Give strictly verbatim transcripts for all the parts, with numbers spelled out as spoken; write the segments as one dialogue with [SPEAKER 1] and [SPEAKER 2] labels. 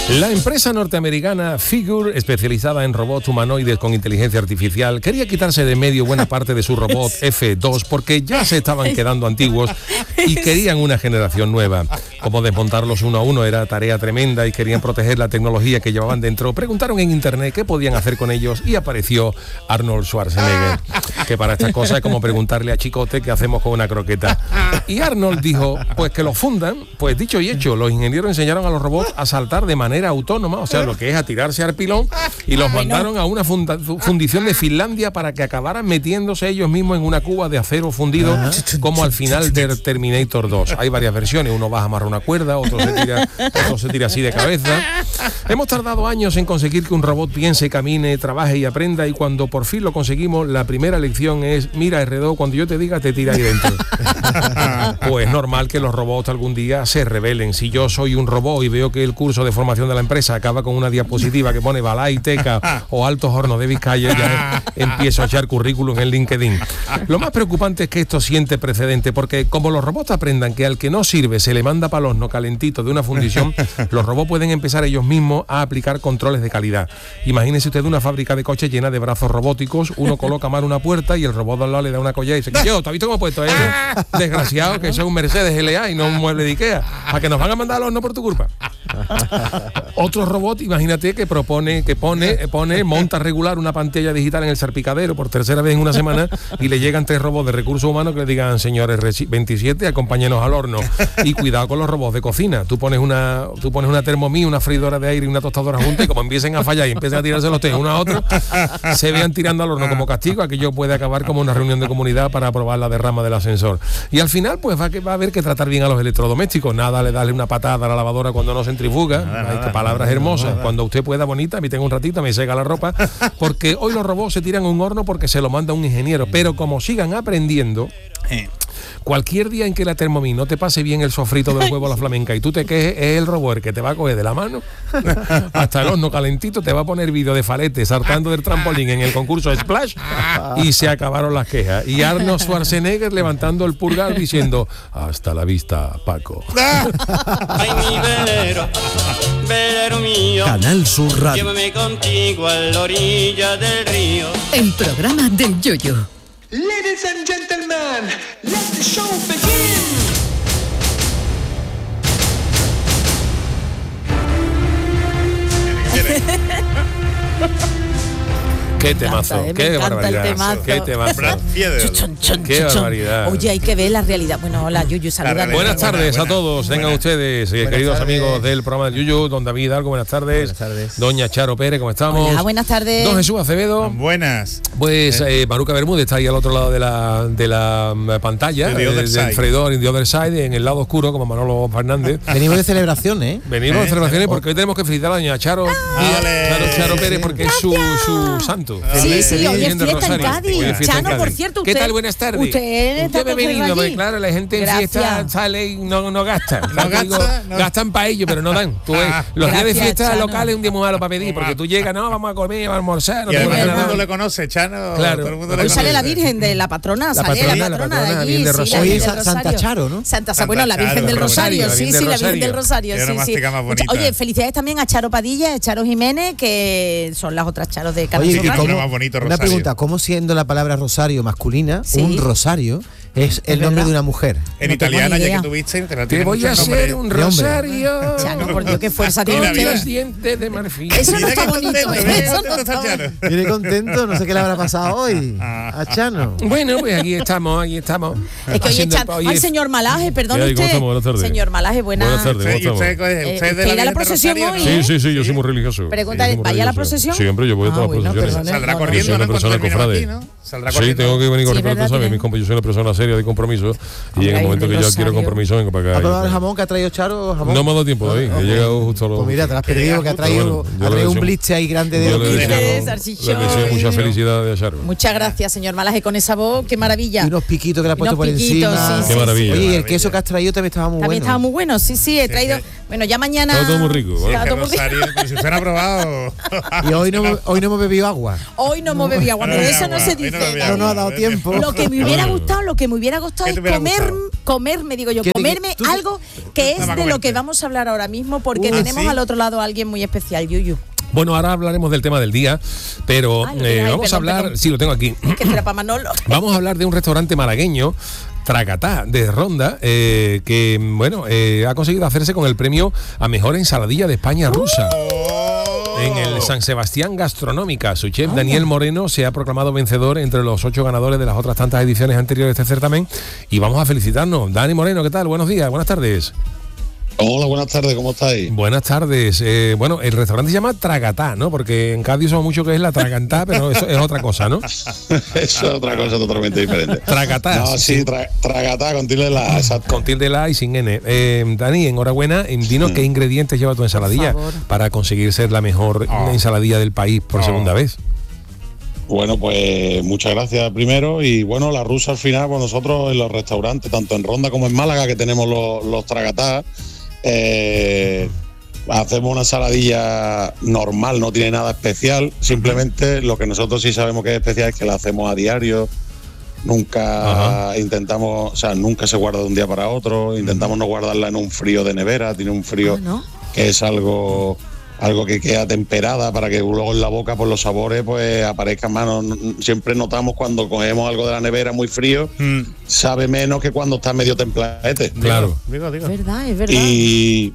[SPEAKER 1] La empresa norteamericana Figure, especializada en robots humanoides con inteligencia artificial, quería quitarse de medio buena parte de su robot F dos porque ya se estaban quedando antiguos y querían una generación nueva. Como desmontarlos uno a uno era tarea tremenda y querían proteger la tecnología que llevaban dentro, preguntaron en internet qué podían hacer con ellos y apareció Arnold Schwarzenegger, que para estas cosas es como preguntarle a Chicote qué hacemos con una croqueta. Y Arnold dijo, pues que los fundan. Pues dicho y hecho, los ingenieros enseñaron a los robots a saltar de manera autónoma, o sea, lo que es a tirarse al pilón, y los mandaron a una funda- fundición de Finlandia para que acabaran metiéndose ellos mismos en una cuba de acero fundido, como al final de Terminator dos. Hay varias versiones, uno baja amarrar una cuerda, otro se tira, otro se tira así de cabeza. Hemos tardado años en conseguir que un robot piense, camine, trabaje y aprenda, y cuando por fin lo conseguimos, la primera lección es, mira R dos, cuando yo te diga, te tira ahí dentro. Pues es normal que los robots algún día se rebelen. Si yo soy un robot y veo que el curso de formación de la empresa acaba con una diapositiva que pone Balay, Teca o Altos Hornos de Vizcaya, ya empiezo a echar currículum en LinkedIn. Lo más preocupante es que esto siente precedente, porque como los robots aprendan que al que no sirve se le manda para el horno calentito de una fundición, los robots pueden empezar ellos mismos a aplicar controles de calidad. Imagínese usted una fábrica de coches llena de brazos robóticos, uno coloca mal una puerta y el robot de al lado le da una collera y dice, yo, ¿te has visto cómo he puesto eso? Desgraciado, que eso es un Mercedes L A y no un mueble de Ikea, a que nos van a mandar al horno por tu culpa. Otro robot, imagínate, que propone, que pone, pone, monta regular una pantalla digital en el salpicadero por tercera vez en una semana y le llegan tres robots de recursos humanos que le digan, señores veintisiete, acompáñenos al horno. Y cuidado con los robots de cocina. Tú pones una, tú pones una Thermomix, una freidora de aire y una tostadora junta, y como empiecen a fallar y empiezan a tirarse los tres uno a otro, se vean tirando al horno como castigo. Aquello puede acabar como una reunión de comunidad para aprobar la derrama del ascensor. Y al final, pues va a, va a haber que tratar bien a los electrodomésticos. Nada le darle una patada a la lavadora cuando no centrifuga. Nada, Hay nada, palabras nada, hermosas. Nada. Cuando usted pueda, bonita, me tengo un ratito, me seca la ropa. Porque hoy los robots se tiran a un horno porque se lo manda un ingeniero. Pero como sigan aprendiendo, cualquier día en que la Thermomix no te pase bien el sofrito del huevo a la flamenca y tú te quejes, es el robot el que te va a coger de la mano hasta el horno calentito, te va a poner vídeo de Falete saltando del trampolín en el concurso Splash y se acabaron las quejas. Y Arnold Schwarzenegger levantando el pulgar diciendo, hasta la vista, Paco.
[SPEAKER 2] Ay, mi velero, velero mío,
[SPEAKER 3] Canal Sur Radio.
[SPEAKER 2] llévame contigo a la orilla del río.
[SPEAKER 4] El programa del Yoyo.
[SPEAKER 5] Ladies and gentlemen, let the show begin.
[SPEAKER 1] Qué temazo,
[SPEAKER 6] encanta, ¿eh?
[SPEAKER 1] qué
[SPEAKER 6] Me encanta
[SPEAKER 1] barbaridad,
[SPEAKER 6] el temazo.
[SPEAKER 1] qué temazo.
[SPEAKER 6] Chon, chon,
[SPEAKER 1] Qué
[SPEAKER 6] chon, chon.
[SPEAKER 1] barbaridad.
[SPEAKER 6] Oye, hay que ver la realidad. Bueno, hola, Yuyu, saluda.
[SPEAKER 1] Buenas tardes
[SPEAKER 7] buena,
[SPEAKER 1] a todos,
[SPEAKER 7] buena.
[SPEAKER 1] tengan ustedes, eh,
[SPEAKER 7] Buenas
[SPEAKER 1] queridos
[SPEAKER 7] tardes.
[SPEAKER 1] amigos del programa del Yuyu, don David Hidalgo, buenas tardes.
[SPEAKER 7] Buenas tardes.
[SPEAKER 1] Doña Charo Pérez, ¿cómo estamos?
[SPEAKER 6] Hola, buenas tardes.
[SPEAKER 1] Don Jesús Acevedo.
[SPEAKER 7] Buenas.
[SPEAKER 1] Pues eh, Maruca Bermúdez está ahí al otro lado de la, de la mm, pantalla,
[SPEAKER 7] De the
[SPEAKER 1] eh,
[SPEAKER 7] other
[SPEAKER 1] del
[SPEAKER 7] side.
[SPEAKER 1] freidor, in the other side, en el lado oscuro, como Manolo Fernández.
[SPEAKER 8] Venimos de celebración, ¿eh?
[SPEAKER 1] Venimos
[SPEAKER 7] Eh,
[SPEAKER 1] de celebraciones porque hoy tenemos que felicitar a doña Charo,
[SPEAKER 7] ¡Ale!
[SPEAKER 1] Charo, Charo Pérez, porque es su, su santo.
[SPEAKER 6] Sí, sí, hoy es
[SPEAKER 1] Virgen del
[SPEAKER 6] fiesta en
[SPEAKER 1] Rosario.
[SPEAKER 6] Cádiz.
[SPEAKER 1] Hoy es fiesta en
[SPEAKER 6] Chano, por
[SPEAKER 1] Cádiz.
[SPEAKER 6] cierto,
[SPEAKER 1] ¿Qué
[SPEAKER 6] usted-
[SPEAKER 1] tal? Buenas tardes.
[SPEAKER 6] usted está
[SPEAKER 1] me ha
[SPEAKER 6] con
[SPEAKER 1] venido,
[SPEAKER 6] allí.
[SPEAKER 1] porque claro, la gente en
[SPEAKER 6] Gracias.
[SPEAKER 1] fiesta sale y no, no gasta.
[SPEAKER 7] No
[SPEAKER 1] ¿Sabes? Digo,
[SPEAKER 7] gasta, no.
[SPEAKER 1] Gastan para ellos, pero no dan. Tú ves,
[SPEAKER 7] Ah.
[SPEAKER 1] los días de
[SPEAKER 6] Gracias,
[SPEAKER 1] fiesta
[SPEAKER 6] Chano.
[SPEAKER 1] locales es un día muy malo para pedir, porque tú llegas, no, vamos a comer, vamos a almorzar. No
[SPEAKER 7] Y además
[SPEAKER 1] tengo
[SPEAKER 7] todo el
[SPEAKER 1] nada.
[SPEAKER 7] mundo le conoce, Chano.
[SPEAKER 1] Claro.
[SPEAKER 7] Todo el mundo
[SPEAKER 6] Hoy
[SPEAKER 7] le
[SPEAKER 6] sale la
[SPEAKER 7] conoce.
[SPEAKER 6] Virgen de la patrona,
[SPEAKER 1] La
[SPEAKER 6] sale
[SPEAKER 1] patrona,
[SPEAKER 6] la
[SPEAKER 1] la
[SPEAKER 6] patrona
[SPEAKER 1] patrona,
[SPEAKER 6] de allí,
[SPEAKER 1] Virgen del
[SPEAKER 6] sí, la
[SPEAKER 1] Rosario.
[SPEAKER 8] Hoy
[SPEAKER 6] Virgen
[SPEAKER 8] es
[SPEAKER 6] del
[SPEAKER 8] Sa- Santa
[SPEAKER 6] Rosario.
[SPEAKER 8] Charo, ¿no?
[SPEAKER 6] Santa,
[SPEAKER 7] Santa
[SPEAKER 6] bueno, la Virgen
[SPEAKER 7] Charo,
[SPEAKER 6] del
[SPEAKER 7] qué
[SPEAKER 6] Rosario,
[SPEAKER 1] bonito.
[SPEAKER 6] sí,
[SPEAKER 1] La
[SPEAKER 6] sí,
[SPEAKER 1] Virgen
[SPEAKER 6] la
[SPEAKER 1] del
[SPEAKER 6] Virgen del Rosario,
[SPEAKER 7] Qué
[SPEAKER 6] sí, sí.
[SPEAKER 7] onomástica más bonita.
[SPEAKER 6] Oye, felicidades también a Charo Padilla, a Charo Jiménez, que son las otras Charos de Canal
[SPEAKER 8] Oye,
[SPEAKER 6] Sur
[SPEAKER 8] ¿y
[SPEAKER 6] Radio.
[SPEAKER 7] Nombre
[SPEAKER 8] cómo-
[SPEAKER 7] más bonito,
[SPEAKER 8] una
[SPEAKER 7] Rosario.
[SPEAKER 8] pregunta, ¿cómo siendo la palabra rosario masculina,
[SPEAKER 6] Sí.
[SPEAKER 8] un rosario es el
[SPEAKER 6] Es
[SPEAKER 8] nombre
[SPEAKER 6] verdad.
[SPEAKER 8] de una mujer?
[SPEAKER 7] En
[SPEAKER 6] No
[SPEAKER 7] italiana,
[SPEAKER 6] tengo ni
[SPEAKER 7] ya
[SPEAKER 6] idea.
[SPEAKER 7] que tuviste, te la
[SPEAKER 1] Te
[SPEAKER 7] tiene
[SPEAKER 1] voy
[SPEAKER 7] muchos
[SPEAKER 1] a hacer
[SPEAKER 7] nombres.
[SPEAKER 1] un
[SPEAKER 8] De hombre.
[SPEAKER 1] rosario.
[SPEAKER 6] Chano, por Dios, qué fuerza
[SPEAKER 7] Mira,
[SPEAKER 6] tiene
[SPEAKER 7] mira.
[SPEAKER 6] usted.
[SPEAKER 1] Los dientes de marfil.
[SPEAKER 6] Eso no
[SPEAKER 7] Mira
[SPEAKER 6] está
[SPEAKER 7] qué
[SPEAKER 6] bonito,
[SPEAKER 7] contento,
[SPEAKER 6] ¿eh?
[SPEAKER 7] mira qué
[SPEAKER 6] Eso no
[SPEAKER 7] contento
[SPEAKER 6] está
[SPEAKER 7] está
[SPEAKER 6] bonito.
[SPEAKER 7] Chano.
[SPEAKER 8] Viene contento, no sé qué le habrá pasado hoy a Chano.
[SPEAKER 1] Bueno, pues aquí estamos, aquí estamos.
[SPEAKER 6] Es que hoy
[SPEAKER 1] Haciendo el
[SPEAKER 6] echan.
[SPEAKER 1] pa- oye,
[SPEAKER 6] Ay, señor Malaje, perdón
[SPEAKER 1] ¿Qué hay? ¿Cómo
[SPEAKER 6] usted.
[SPEAKER 1] estamos? Buenas tardes.
[SPEAKER 6] Señor Malaje, buenas.
[SPEAKER 1] Buenas tardes.
[SPEAKER 7] Usted- y
[SPEAKER 1] ¿cómo
[SPEAKER 7] usted,
[SPEAKER 1] estamos?
[SPEAKER 7] usted
[SPEAKER 6] Eh,
[SPEAKER 7] es de
[SPEAKER 6] ¿usted
[SPEAKER 7] la
[SPEAKER 6] irá a la
[SPEAKER 7] Virgen del
[SPEAKER 6] procesión
[SPEAKER 7] Rosario,
[SPEAKER 6] hoy?
[SPEAKER 7] ¿no?
[SPEAKER 1] Sí, sí, sí, yo soy muy religioso.
[SPEAKER 6] Pregunta,
[SPEAKER 1] Yo soy muy
[SPEAKER 6] ¿vaya a la
[SPEAKER 1] religioso.
[SPEAKER 6] procesión?
[SPEAKER 1] Siempre, yo voy a
[SPEAKER 6] Ah,
[SPEAKER 1] todas las
[SPEAKER 6] bueno,
[SPEAKER 1] procesiones.
[SPEAKER 6] perdone.
[SPEAKER 7] Saldrá
[SPEAKER 6] No, no,
[SPEAKER 7] corriendo,
[SPEAKER 1] soy
[SPEAKER 7] ¿no?
[SPEAKER 1] una persona
[SPEAKER 7] Cuando terminemos
[SPEAKER 1] cofrade.
[SPEAKER 7] aquí, ¿no? Saldrá
[SPEAKER 1] Sí,
[SPEAKER 7] corriendo.
[SPEAKER 1] tengo que venir con
[SPEAKER 6] Sí,
[SPEAKER 1] respeto,
[SPEAKER 6] verdad,
[SPEAKER 1] ¿sabes?
[SPEAKER 6] tiene-
[SPEAKER 1] Mis compromisos de persona seria de compromiso. Y
[SPEAKER 6] Hombre,
[SPEAKER 1] en el momento
[SPEAKER 6] el
[SPEAKER 1] que yo
[SPEAKER 6] rosario.
[SPEAKER 1] adquiero compromiso, vengo para
[SPEAKER 8] ¿Ha
[SPEAKER 1] acá.
[SPEAKER 8] probado el jamón que ha traído Charo? ¿Jamón?
[SPEAKER 1] No me ha dado tiempo, David. He llegado justo a lo...
[SPEAKER 8] Pues mira, te lo has perdido, que ha traído,
[SPEAKER 1] Bueno, yo
[SPEAKER 8] ha
[SPEAKER 1] le
[SPEAKER 8] traído un
[SPEAKER 1] deseo-
[SPEAKER 8] blitz ahí grande de
[SPEAKER 1] Yo le
[SPEAKER 6] Blitz
[SPEAKER 1] deseo,
[SPEAKER 6] de
[SPEAKER 1] le
[SPEAKER 6] salchichón.
[SPEAKER 1] deseo mucha felicidad de Charo.
[SPEAKER 6] Muchas gracias, señor Malaje, con esa voz, qué maravilla.
[SPEAKER 8] y unos piquitos que le has
[SPEAKER 6] Y
[SPEAKER 8] puesto
[SPEAKER 6] unos
[SPEAKER 8] por
[SPEAKER 6] piquitos,
[SPEAKER 8] encima.
[SPEAKER 6] sí,
[SPEAKER 1] Qué
[SPEAKER 6] sí,
[SPEAKER 1] maravilla.
[SPEAKER 8] Oye, y el
[SPEAKER 7] Maravilla.
[SPEAKER 8] queso que has traído también estaba muy
[SPEAKER 6] También
[SPEAKER 8] bueno.
[SPEAKER 6] estaba muy bueno, sí, sí, he traído.
[SPEAKER 7] sí.
[SPEAKER 6] Bueno, ya mañana.
[SPEAKER 1] Está todo muy rico, ¿vale?
[SPEAKER 6] Está
[SPEAKER 7] Que
[SPEAKER 6] todo muy rico.
[SPEAKER 7] Rosario, como si fuera probado.
[SPEAKER 8] Y hoy no, hoy no hemos bebido agua.
[SPEAKER 6] Hoy no me bebí agua, pero
[SPEAKER 7] No,
[SPEAKER 6] eso no
[SPEAKER 7] agua,
[SPEAKER 6] se
[SPEAKER 7] hoy no
[SPEAKER 6] dice.
[SPEAKER 7] bebí
[SPEAKER 8] No
[SPEAKER 7] agua.
[SPEAKER 8] nos ha dado tiempo.
[SPEAKER 6] Lo que me hubiera gustado, lo que me hubiera gustado
[SPEAKER 7] ¿Qué
[SPEAKER 6] es
[SPEAKER 7] te hubiera
[SPEAKER 6] comer,
[SPEAKER 7] gustado?
[SPEAKER 6] comerme, digo yo,
[SPEAKER 8] ¿Qué te-
[SPEAKER 6] comerme
[SPEAKER 8] tú te-
[SPEAKER 6] algo que es
[SPEAKER 7] Nada más
[SPEAKER 6] de lo
[SPEAKER 7] comerte.
[SPEAKER 6] que vamos a hablar ahora mismo, porque
[SPEAKER 7] Uh,
[SPEAKER 6] tenemos
[SPEAKER 7] ¿sí?
[SPEAKER 6] al otro lado a alguien muy especial, Yuyu.
[SPEAKER 1] Bueno, ahora hablaremos del tema del día, pero
[SPEAKER 6] Ah, lo
[SPEAKER 1] eh,
[SPEAKER 6] tienes ahí,
[SPEAKER 1] vamos
[SPEAKER 6] perdón,
[SPEAKER 1] a hablar,
[SPEAKER 6] perdón.
[SPEAKER 1] sí, lo tengo aquí.
[SPEAKER 6] Que será para Manolo.
[SPEAKER 1] Vamos a hablar de un restaurante malagueño, Tracatá, de Ronda, eh, que bueno, eh, ha conseguido hacerse con el premio a mejor ensaladilla de España rusa. En el San Sebastián Gastronómica, su chef Daniel Moreno se ha proclamado vencedor entre los ocho ganadores de las otras tantas ediciones anteriores de este certamen y vamos a felicitarnos. Dani Moreno, ¿qué tal? Buenos días, buenas tardes.
[SPEAKER 3] Hola, buenas tardes, ¿cómo estáis?
[SPEAKER 1] Buenas tardes. Eh, bueno, el restaurante se llama Tragatá, ¿no? Porque en Cádiz somos mucho que es la tragantá, pero eso es otra cosa, ¿no?
[SPEAKER 3] Eso es otra cosa totalmente diferente.
[SPEAKER 1] Tragatá.
[SPEAKER 3] No, sí, tra- tragatá con tilde la, exacto.
[SPEAKER 1] Con tilde la y sin N. Eh, Dani, enhorabuena. Eh, Dinos qué ingredientes lleva tu ensaladilla
[SPEAKER 6] Por favor.
[SPEAKER 1] para conseguir ser la mejor
[SPEAKER 7] Oh.
[SPEAKER 1] ensaladilla del país por
[SPEAKER 7] Oh.
[SPEAKER 1] segunda vez.
[SPEAKER 3] Bueno, pues muchas gracias primero. Y bueno, la rusa al final, pues nosotros en los restaurantes, tanto en Ronda como en Málaga, que tenemos los, los tragatá, eh, hacemos una ensaladilla normal, no tiene nada especial. Simplemente lo que nosotros sí sabemos que es especial es que la hacemos a diario. Nunca
[SPEAKER 1] Ajá.
[SPEAKER 3] intentamos, o sea, nunca se guarda de un día para otro. Intentamos no guardarla en un frío de nevera, tiene un frío
[SPEAKER 6] Ah, ¿no?
[SPEAKER 3] que es algo algo que queda temperada para que luego en la boca pues los sabores pues aparezcan más. No- no- siempre notamos cuando cogemos algo de la nevera muy frío,
[SPEAKER 7] Mm.
[SPEAKER 3] sabe menos que cuando está medio templadete.
[SPEAKER 1] Claro.
[SPEAKER 7] Digo, digo.
[SPEAKER 6] Es verdad, es verdad.
[SPEAKER 3] Y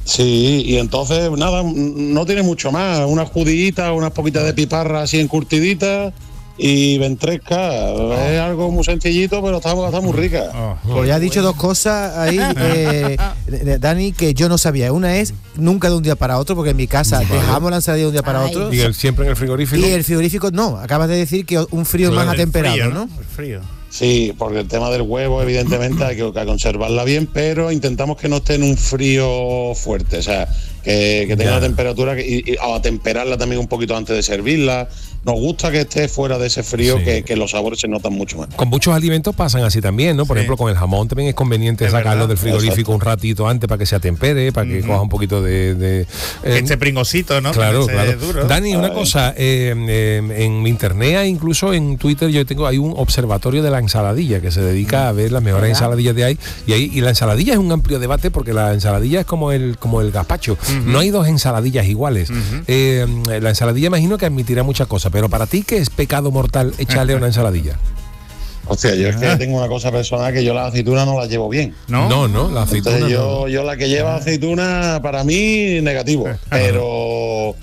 [SPEAKER 3] sí, y entonces nada, no tiene mucho más, unas judillitas, unas poquitas de piparra así encurtiditas y ventresca. Es algo muy sencillito, pero está, está muy rica.
[SPEAKER 7] Oh.
[SPEAKER 8] Pues ya ha dicho dos cosas ahí, eh, eh, Dani, que yo no sabía. Una es nunca de un día para otro, porque en mi casa dejamos la ensalada de un día para
[SPEAKER 6] Ay.
[SPEAKER 8] otro.
[SPEAKER 1] Y el- siempre en el frigorífico.
[SPEAKER 8] Y el frigorífico, no, acabas de decir que un frío
[SPEAKER 1] Claro,
[SPEAKER 8] más
[SPEAKER 1] el
[SPEAKER 8] atemperado,
[SPEAKER 7] Frío,
[SPEAKER 8] ¿no?
[SPEAKER 7] El frío.
[SPEAKER 3] Sí, porque el tema del huevo, evidentemente, hay que, que conservarla bien, pero intentamos que no esté en un frío fuerte, o sea, que, que tenga
[SPEAKER 1] Ya.
[SPEAKER 3] una temperatura que, y, y a temperarla también un poquito antes de servirla. Nos gusta que esté fuera de ese frío,
[SPEAKER 1] Sí.
[SPEAKER 3] que, que los sabores se notan mucho más.
[SPEAKER 1] Con muchos alimentos pasan así también, ¿no? Por
[SPEAKER 7] Sí.
[SPEAKER 1] ejemplo, con el jamón también es conveniente
[SPEAKER 7] Es
[SPEAKER 1] sacarlo
[SPEAKER 7] verdad.
[SPEAKER 1] del frigorífico
[SPEAKER 3] Exacto.
[SPEAKER 1] un ratito antes para que se atempere, para que coja un poquito de... de-
[SPEAKER 7] Que
[SPEAKER 1] eh,
[SPEAKER 7] este pringosito, ¿no?
[SPEAKER 1] Claro,
[SPEAKER 7] Que esté
[SPEAKER 1] claro.
[SPEAKER 7] duro.
[SPEAKER 1] Dani, una
[SPEAKER 3] Ay.
[SPEAKER 1] cosa, eh, eh, en mi internet e incluso en Twitter yo tengo hay un observatorio de la ensaladilla que se dedica a ver las mejores
[SPEAKER 6] ¿Verdad?
[SPEAKER 1] ensaladillas de ahí y ahí y la ensaladilla es un amplio debate porque la ensaladilla es como el como el gazpacho. No hay dos ensaladillas iguales. Eh, la ensaladilla imagino que admitirá muchas cosas, pero para ti ¿qué es pecado mortal echarle a una ensaladilla?
[SPEAKER 3] Hostia, yo es que tengo una cosa personal, que yo las aceitunas no las llevo bien.
[SPEAKER 7] ¿No?
[SPEAKER 1] no, no, la aceituna
[SPEAKER 3] Entonces
[SPEAKER 1] no.
[SPEAKER 3] yo, yo la que lleva aceituna, para mí, negativo. Pero,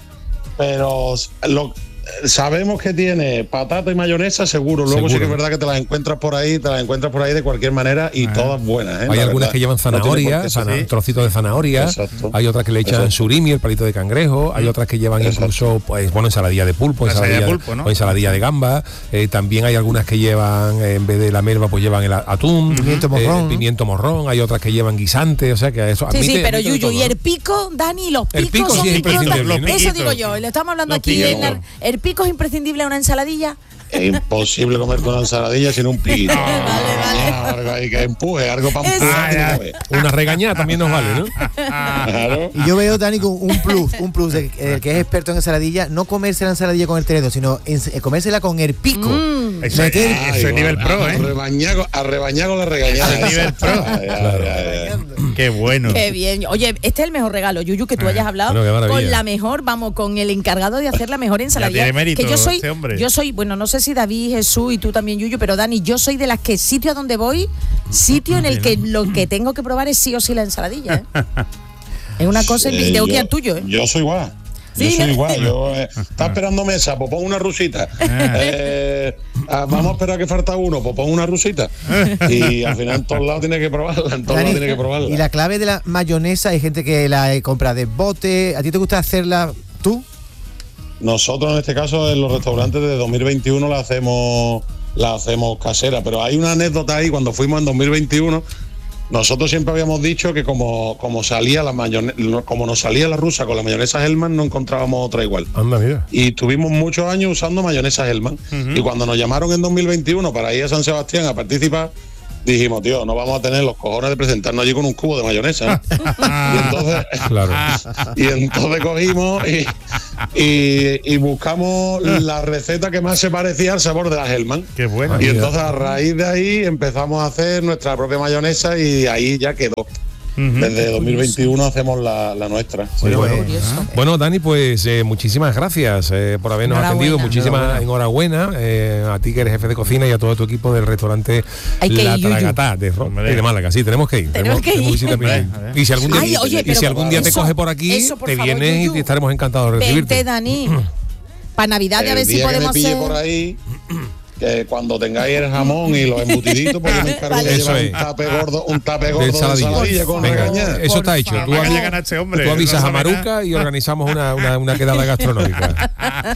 [SPEAKER 3] pero lo, sabemos que tiene patata y mayonesa, seguro. Luego sí
[SPEAKER 1] Seguro.
[SPEAKER 3] que es verdad que te las encuentras por ahí, te las encuentras por ahí de cualquier manera y todas buenas. ¿eh?
[SPEAKER 1] Hay
[SPEAKER 3] La
[SPEAKER 1] algunas
[SPEAKER 3] verdad.
[SPEAKER 1] que llevan
[SPEAKER 3] No tiene por
[SPEAKER 1] zanahoria,
[SPEAKER 3] qué ser-
[SPEAKER 1] zana-
[SPEAKER 7] sí.
[SPEAKER 1] trocitos de zanahoria.
[SPEAKER 3] Exacto.
[SPEAKER 1] Hay otras que le echan
[SPEAKER 3] Exacto.
[SPEAKER 1] surimi, el palito de cangrejo. Hay otras que llevan
[SPEAKER 3] Exacto.
[SPEAKER 1] incluso, pues, bueno, ensaladilla de pulpo,
[SPEAKER 7] La ensalada
[SPEAKER 1] ensaladilla
[SPEAKER 7] de pulpo, ¿no?
[SPEAKER 1] o ensaladilla de gamba. Eh, también hay algunas que llevan, eh, en vez de la melva, pues llevan el a- atún.
[SPEAKER 8] Pimiento
[SPEAKER 1] eh,
[SPEAKER 8] morrón.
[SPEAKER 1] pimiento morrón. Hay otras que llevan guisante. O sea que eso
[SPEAKER 6] Sí,
[SPEAKER 1] admite-
[SPEAKER 6] sí, pero
[SPEAKER 1] admite de
[SPEAKER 6] Yuyu,
[SPEAKER 1] todo,
[SPEAKER 6] y
[SPEAKER 1] ¿no?
[SPEAKER 6] el pico, Dani, los
[SPEAKER 1] El
[SPEAKER 6] picos
[SPEAKER 1] pico
[SPEAKER 6] son
[SPEAKER 1] sí es
[SPEAKER 6] microondas.
[SPEAKER 1] imprescindible,
[SPEAKER 7] ¿no?
[SPEAKER 6] Eso
[SPEAKER 7] Los
[SPEAKER 6] digo
[SPEAKER 7] piquitos.
[SPEAKER 6] yo, le estamos hablando
[SPEAKER 7] Los
[SPEAKER 6] aquí. en la-
[SPEAKER 7] piquitos.
[SPEAKER 6] ¿El pico es imprescindible a una ensaladilla?
[SPEAKER 3] Es imposible comer con una ensaladilla sin un piquito.
[SPEAKER 6] Vale, vale.
[SPEAKER 3] Algo ahí que empuje, algo para
[SPEAKER 6] Eso.
[SPEAKER 3] empujar.
[SPEAKER 7] Ah, ya.
[SPEAKER 3] una vez.
[SPEAKER 1] Una regañada también nos vale, ¿no?
[SPEAKER 3] Claro.
[SPEAKER 8] Y yo veo, Dani, con un plus, un plus de, el que es experto en ensaladilla, no comerse la ensaladilla con el tenedor, sino en- eh, comérsela con el pico.
[SPEAKER 6] Mm.
[SPEAKER 7] Eso,
[SPEAKER 8] Meter-
[SPEAKER 7] es- eso es nivel pro,
[SPEAKER 3] A
[SPEAKER 7] ¿eh?
[SPEAKER 3] rebañar con- a rebañar con la regañada.
[SPEAKER 7] A nivel pro.
[SPEAKER 3] Ya, ya, ya, ya.
[SPEAKER 7] Qué bueno.
[SPEAKER 6] Qué bien. Oye, este es el mejor regalo, Yuyu, que tú hayas hablado
[SPEAKER 1] bueno, qué maravilla.
[SPEAKER 6] con la mejor, vamos, con el encargado de hacer la mejor ensaladilla.
[SPEAKER 7] tiene mérito
[SPEAKER 6] que yo soy,
[SPEAKER 7] este hombre.
[SPEAKER 6] yo soy, bueno, no sé si David, Jesús y tú también, Yuyu, pero Dani, yo soy de las que sitio a donde voy, sitio en el que lo que tengo que probar es sí o sí la ensaladilla. ¿eh? Es una cosa,
[SPEAKER 3] Eh,
[SPEAKER 6] y tengo que ir
[SPEAKER 3] yo-
[SPEAKER 6] al tuyo, ¿eh?
[SPEAKER 3] Yo soy igual.
[SPEAKER 6] Sí,
[SPEAKER 3] yo soy
[SPEAKER 6] ¿no?
[SPEAKER 3] igual. Yo, eh, está esperando mesa, pues pon una rusita. Eh, ah, vamos a esperar que falta uno, pues pon una rusita. Y al final en todos lados tiene que probarla, en todos
[SPEAKER 8] Dani,
[SPEAKER 3] lados tiene que probarla.
[SPEAKER 8] y la clave de la mayonesa, hay gente que la eh, compra de bote. ¿A ti te gusta hacerla tú?
[SPEAKER 3] Nosotros en este caso en los restaurantes de dos mil veintiuno la hacemos la hacemos casera, pero hay una anécdota ahí. Cuando fuimos en dos mil veintiuno, nosotros siempre habíamos dicho que como, como salía la mayone- no- como nos salía la rusa con la mayonesa Hellman, no encontrábamos otra igual.
[SPEAKER 1] Anda, mira.
[SPEAKER 3] Y tuvimos muchos años usando mayonesa Hellman. Y cuando nos llamaron en dos mil veintiuno para ir a San Sebastián a participar, dijimos, tío, no vamos a tener los cojones de presentarnos allí con un cubo de mayonesa. y entonces,
[SPEAKER 1] Claro.
[SPEAKER 3] y entonces cogimos y, y, y buscamos la receta que más se parecía al sabor de la Hellman.
[SPEAKER 7] Qué bueno.
[SPEAKER 3] Y entonces a raíz de ahí empezamos a hacer nuestra propia mayonesa y ahí ya quedó. Desde dos mil veintiuno hacemos la, la nuestra. Sí,
[SPEAKER 1] Muy bueno.
[SPEAKER 6] Curioso.
[SPEAKER 1] Bueno, Dani, pues eh, muchísimas gracias eh, por habernos
[SPEAKER 6] Enhorabuena.
[SPEAKER 1] atendido. Muchísimas enhorabuena eh, a ti que eres jefe de cocina y a todo tu equipo del restaurante
[SPEAKER 6] Hay que
[SPEAKER 1] La
[SPEAKER 6] ir, Yuyu.
[SPEAKER 1] Tragatá de, Ro-
[SPEAKER 7] Hombre.
[SPEAKER 1] de Málaga. Sí, tenemos que ir.
[SPEAKER 6] Tenemos que ir.
[SPEAKER 1] visita pendiente.
[SPEAKER 7] Hombre,
[SPEAKER 1] Y si algún día,
[SPEAKER 6] Ay, oye,
[SPEAKER 1] y
[SPEAKER 6] pero
[SPEAKER 1] si algún día te
[SPEAKER 6] eso-
[SPEAKER 1] coge por aquí,
[SPEAKER 6] eso, por
[SPEAKER 1] te
[SPEAKER 6] favor,
[SPEAKER 1] vienes
[SPEAKER 6] Yuyu.
[SPEAKER 1] y estaremos encantados de recibirte.
[SPEAKER 6] Vente, Dani. Para Navidad, a
[SPEAKER 3] El
[SPEAKER 6] ver si
[SPEAKER 3] día que me
[SPEAKER 6] podemos
[SPEAKER 3] pille
[SPEAKER 6] hacer.
[SPEAKER 3] por ahí, que cuando tengáis el jamón y los embutiditos, pues yo me encargo
[SPEAKER 6] Vale.
[SPEAKER 3] de
[SPEAKER 1] Eso
[SPEAKER 3] llevar
[SPEAKER 1] es.
[SPEAKER 3] un tape gordo, un tape gordo de
[SPEAKER 1] ensaladilla.
[SPEAKER 3] ensaladilla con
[SPEAKER 1] Venga,
[SPEAKER 3] regañar.
[SPEAKER 1] eso está
[SPEAKER 6] Por
[SPEAKER 1] hecho. Tú,
[SPEAKER 6] favor.
[SPEAKER 1] avi-
[SPEAKER 7] Vaya ganaste, hombre.
[SPEAKER 1] tú avisas
[SPEAKER 7] No
[SPEAKER 1] a
[SPEAKER 7] sabe nada.
[SPEAKER 1] Maruca y organizamos una, una, una quedada gastronómica.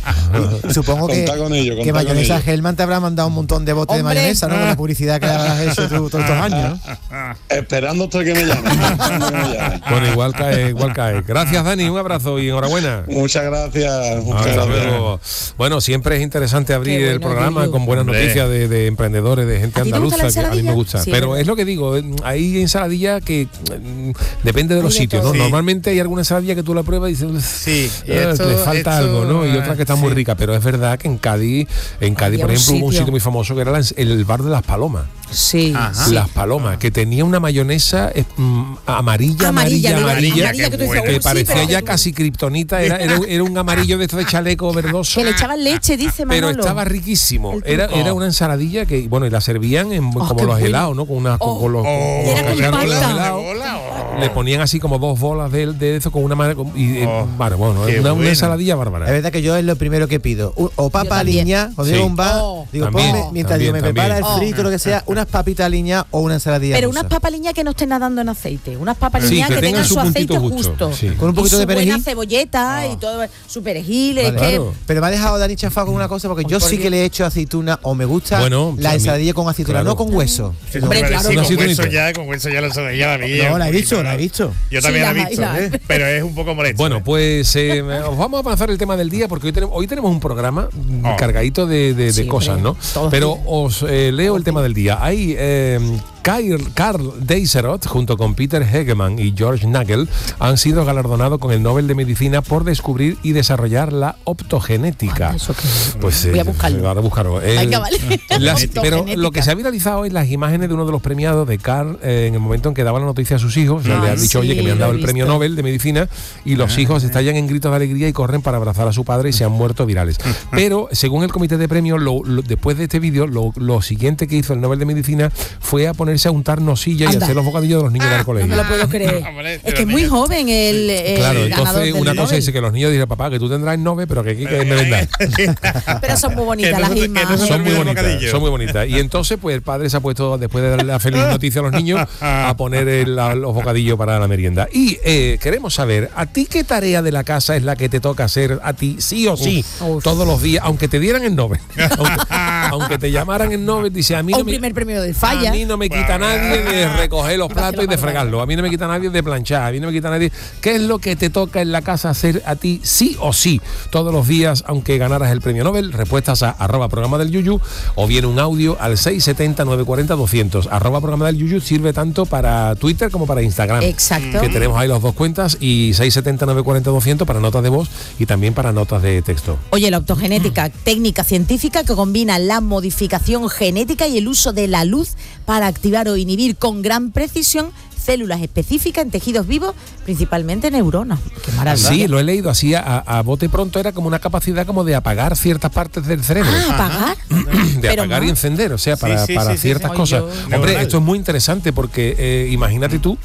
[SPEAKER 8] Supongo que,
[SPEAKER 3] Contá con ello,
[SPEAKER 8] que
[SPEAKER 3] contá con
[SPEAKER 8] mayonesa
[SPEAKER 3] ello.
[SPEAKER 8] Hellman te habrá mandado un montón de botes
[SPEAKER 6] Hombre.
[SPEAKER 8] de mayonesa, ¿no? Con la publicidad que le habrás hecho tú todos estos años, ¿no?
[SPEAKER 3] Esperando hasta que me llamen. esperando que me llamen.
[SPEAKER 1] Bueno, igual cae, igual cae. Gracias, Dani. Un abrazo y enhorabuena.
[SPEAKER 3] Muchas gracias. Muchas
[SPEAKER 1] Hasta
[SPEAKER 3] gracias.
[SPEAKER 1] luego. Bueno, siempre es interesante abrir
[SPEAKER 6] Qué
[SPEAKER 1] el
[SPEAKER 6] bueno,
[SPEAKER 1] programa
[SPEAKER 6] Yuyu.
[SPEAKER 1] con buenas
[SPEAKER 7] Hombre.
[SPEAKER 1] noticias de, de emprendedores, de gente
[SPEAKER 6] ¿A ti te gusta la
[SPEAKER 1] andaluza, que a mí me
[SPEAKER 6] ensaladilla?
[SPEAKER 1] gusta.
[SPEAKER 6] Sí,
[SPEAKER 1] Pero
[SPEAKER 6] ¿verdad?
[SPEAKER 1] es lo que digo, eh, hay ensaladilla que mm, depende de los
[SPEAKER 6] Hay de
[SPEAKER 1] sitios,
[SPEAKER 6] todo.
[SPEAKER 1] ¿no?
[SPEAKER 7] Sí.
[SPEAKER 1] Normalmente hay alguna ensaladilla que tú la pruebas y dices, "Uf,
[SPEAKER 7] Sí, y
[SPEAKER 1] eh,
[SPEAKER 7] esto-
[SPEAKER 1] le falta
[SPEAKER 7] esto,
[SPEAKER 1] algo, ¿no? Y otra que está muy
[SPEAKER 7] sí.
[SPEAKER 1] rica, pero es verdad que en Cádiz, en Cádiz,
[SPEAKER 6] Había
[SPEAKER 1] por
[SPEAKER 6] un
[SPEAKER 1] ejemplo, hubo un
[SPEAKER 6] sitio.
[SPEAKER 1] sitio muy famoso que era la- el bar de las Palomas.
[SPEAKER 6] Sí.
[SPEAKER 7] Ajá.
[SPEAKER 1] Las Palomas, que tenía una mayonesa eh, mm, amarilla,
[SPEAKER 6] Amarilla,
[SPEAKER 1] amarilla,
[SPEAKER 6] ¿no?
[SPEAKER 1] amarilla,
[SPEAKER 6] Amarilla, que tú dices,
[SPEAKER 7] bueno.
[SPEAKER 1] que
[SPEAKER 6] "Uy, sí,
[SPEAKER 1] parecía
[SPEAKER 6] pero
[SPEAKER 1] ya
[SPEAKER 6] que-
[SPEAKER 1] casi kriptonita, era, era, era un amarillo de esto de chaleco verdoso.
[SPEAKER 6] Que le echaban leche, dice
[SPEAKER 1] Pero
[SPEAKER 6] Manolo.
[SPEAKER 1] estaba riquísimo.
[SPEAKER 6] El
[SPEAKER 1] Era,
[SPEAKER 6] truco.
[SPEAKER 1] era una ensaladilla que, bueno, y la servían en,
[SPEAKER 6] Oh,
[SPEAKER 1] como
[SPEAKER 6] qué
[SPEAKER 1] los
[SPEAKER 6] bueno.
[SPEAKER 1] helados, ¿no? Con, una, con,
[SPEAKER 6] Oh.
[SPEAKER 1] con los,
[SPEAKER 7] Oh,
[SPEAKER 1] con los
[SPEAKER 6] Era con
[SPEAKER 1] cacharros de los
[SPEAKER 6] pasta.
[SPEAKER 1] helados.
[SPEAKER 7] Bola, oh.
[SPEAKER 1] Le ponían así como dos bolas de, de eso con una madre. con- Y, eh,
[SPEAKER 7] Oh,
[SPEAKER 1] bueno, bueno,
[SPEAKER 7] qué
[SPEAKER 1] una, una
[SPEAKER 7] bueno.
[SPEAKER 1] ensaladilla
[SPEAKER 8] Es
[SPEAKER 1] bárbara.
[SPEAKER 8] verdad que yo es lo primero que pido. U- O papa
[SPEAKER 6] también.
[SPEAKER 8] aliña, cuando
[SPEAKER 1] Sí.
[SPEAKER 8] llego a un bar,
[SPEAKER 6] Oh.
[SPEAKER 8] digo,
[SPEAKER 1] También,
[SPEAKER 8] ponme, mientras digo, me
[SPEAKER 1] también,
[SPEAKER 8] prepara el
[SPEAKER 1] también.
[SPEAKER 8] frito, lo que sea, unas papitas aliñadas o una ensaladilla
[SPEAKER 6] Pero
[SPEAKER 8] rusa.
[SPEAKER 6] unas papas liñas que no estén nadando en aceite. Unas papas
[SPEAKER 1] Sí,
[SPEAKER 6] liñas
[SPEAKER 1] que
[SPEAKER 6] que,
[SPEAKER 1] tengan
[SPEAKER 6] tengan
[SPEAKER 1] su
[SPEAKER 6] su aceite
[SPEAKER 1] puntito justo,
[SPEAKER 6] justo.
[SPEAKER 1] sí.
[SPEAKER 8] Con un poquito
[SPEAKER 6] Y
[SPEAKER 8] de
[SPEAKER 6] su buena
[SPEAKER 8] perejil.
[SPEAKER 6] cebolleta y todo, su perejil. Es
[SPEAKER 8] Vale.
[SPEAKER 6] que
[SPEAKER 1] Claro.
[SPEAKER 8] Pero me ha dejado Dani chafado con una cosa, porque
[SPEAKER 6] Ay,
[SPEAKER 8] yo
[SPEAKER 6] por
[SPEAKER 8] sí
[SPEAKER 6] Dios.
[SPEAKER 8] que le he hecho aceituna o me gusta
[SPEAKER 1] Bueno,
[SPEAKER 8] la
[SPEAKER 1] a mí-
[SPEAKER 8] ensaladilla con aceituna,
[SPEAKER 1] claro.
[SPEAKER 8] no con hueso.
[SPEAKER 7] Sí,
[SPEAKER 8] No,
[SPEAKER 6] Hombre,
[SPEAKER 7] pero
[SPEAKER 6] claro.
[SPEAKER 7] sí,
[SPEAKER 1] Una
[SPEAKER 7] con hueso
[SPEAKER 1] aceitunita.
[SPEAKER 7] ya, con hueso ya la, ya la vi.
[SPEAKER 8] No, la he
[SPEAKER 7] un
[SPEAKER 8] visto,
[SPEAKER 7] poquito,
[SPEAKER 8] la he
[SPEAKER 7] ¿no?
[SPEAKER 8] visto.
[SPEAKER 7] Yo
[SPEAKER 6] Sí,
[SPEAKER 7] también
[SPEAKER 6] la-
[SPEAKER 7] la he visto,
[SPEAKER 6] la-
[SPEAKER 7] ¿eh? Pero es un poco molesto.
[SPEAKER 1] Bueno, pues eh, os vamos a avanzar el tema del día porque hoy tenemos, hoy tenemos un programa mm,
[SPEAKER 7] Oh.
[SPEAKER 1] cargadito de, de- de
[SPEAKER 6] Sí,
[SPEAKER 1] cosas,
[SPEAKER 6] hombre,
[SPEAKER 1] ¿no?
[SPEAKER 6] todos
[SPEAKER 1] Pero
[SPEAKER 6] días.
[SPEAKER 1] os eh, leo el tema del día. Hay eh, Carl, Carl Deiserot, junto con Peter Hegemann y George Nagel, han sido galardonados con el Nobel de Medicina por descubrir y desarrollar la optogenética.
[SPEAKER 6] Anda, ¿eso qué es?
[SPEAKER 1] Pues
[SPEAKER 6] Voy a
[SPEAKER 1] eh,
[SPEAKER 6] buscarlo.
[SPEAKER 1] ahora buscarlo. El-
[SPEAKER 6] Venga, vale.
[SPEAKER 1] las- pero
[SPEAKER 6] Optogenética.
[SPEAKER 1] lo que se ha viralizado es las imágenes de uno de los premiados de Carl eh, en el momento en que daba la noticia a sus hijos. O sea,
[SPEAKER 6] Ah,
[SPEAKER 1] le han dicho,
[SPEAKER 6] sí,
[SPEAKER 1] oye, que me han
[SPEAKER 6] lo
[SPEAKER 1] dado
[SPEAKER 6] he
[SPEAKER 1] el premio
[SPEAKER 6] visto.
[SPEAKER 1] Nobel de Medicina y los hijos estallan en gritos de alegría y corren para abrazar a su padre y se han muerto virales. Pero, según el comité de premios, lo- lo- después de este vídeo, lo, lo siguiente que hizo el Nobel de Medicina fue a ponerse a untar nosilla y
[SPEAKER 6] Anda.
[SPEAKER 1] hacer los bocadillos de los niños del
[SPEAKER 6] No
[SPEAKER 1] colegio.
[SPEAKER 6] me lo puedo creer.
[SPEAKER 7] Hombre,
[SPEAKER 6] Es
[SPEAKER 7] pero
[SPEAKER 6] que es muy
[SPEAKER 7] niños-
[SPEAKER 6] joven el, el
[SPEAKER 1] Claro,
[SPEAKER 6] ganador
[SPEAKER 1] entonces
[SPEAKER 6] del
[SPEAKER 1] una cosa
[SPEAKER 6] Nobel.
[SPEAKER 1] es que los niños dicen, papá, que tú tendrás el Nobel, pero que aquí que me vendas.
[SPEAKER 6] Pero son muy bonitas
[SPEAKER 7] Que no
[SPEAKER 6] las
[SPEAKER 7] se te- que no se
[SPEAKER 6] imágenes.
[SPEAKER 7] te
[SPEAKER 1] Son muy
[SPEAKER 7] olvide el
[SPEAKER 1] bonitas,
[SPEAKER 7] bocadillo.
[SPEAKER 1] son muy bonitas. Y entonces, pues el padre se ha puesto, después de darle la feliz noticia a los niños, a poner el- la- los bocadillos para la merienda. Y eh, queremos saber, ¿a ti qué tarea de la casa es la que te toca hacer a ti, sí o sí,
[SPEAKER 6] Uf.
[SPEAKER 1] todos los días, aunque te dieran el Nobel? aunque, aunque te llamaran el Nobel, dice, a mí
[SPEAKER 6] O
[SPEAKER 1] no
[SPEAKER 6] un
[SPEAKER 1] me...
[SPEAKER 6] primer premio del Falla.
[SPEAKER 1] A mí no me quita nadie de recoger los platos y de fregarlos. A mí no me quita nadie de planchar. A mí no me quita nadie. ¿Qué es lo que te toca en la casa hacer a ti sí o sí todos los días, aunque ganaras el premio Nobel? Respuestas a arroba programa del Yuyu o bien un audio al seis siete cero, nueve cuatro cero, doscientos. Arroba programa del Yuyu sirve tanto para Twitter como para Instagram.
[SPEAKER 6] Exacto.
[SPEAKER 1] Que tenemos ahí las dos cuentas y seis siete cero, nueve cuatro cero, doscientos para notas de voz y también para notas de texto.
[SPEAKER 6] Oye, la optogenética, técnica científica que combina la modificación genética y el uso de la luz para activar o inhibir con gran precisión células específicas en tejidos vivos, principalmente neuronas. Qué maravilla.
[SPEAKER 1] Sí, lo he leído así a, a bote pronto, era como una capacidad como de apagar ciertas partes del cerebro.
[SPEAKER 6] Ah, apagar.
[SPEAKER 1] de
[SPEAKER 6] Pero
[SPEAKER 1] apagar y
[SPEAKER 6] más.
[SPEAKER 1] encender, o sea, para,
[SPEAKER 7] Sí, sí,
[SPEAKER 1] para
[SPEAKER 7] sí, sí,
[SPEAKER 1] ciertas
[SPEAKER 6] sí.
[SPEAKER 1] cosas.
[SPEAKER 6] Ay, yo-
[SPEAKER 1] Hombre,
[SPEAKER 7] Neuronal.
[SPEAKER 1] esto es muy interesante porque eh, imagínate tú,